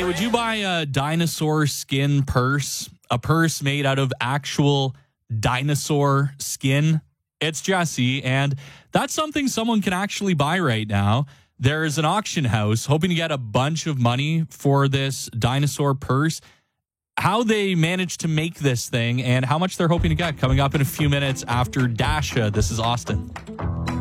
would you buy a dinosaur skin purse? A purse made out of actual dinosaur skin? It's Jesse, and that's something someone can actually buy right now. There's an auction house hoping to get a bunch of money for this dinosaur purse. How they managed to make this thing and how much they're hoping to get coming up in a few minutes after Dasha. This is Austin.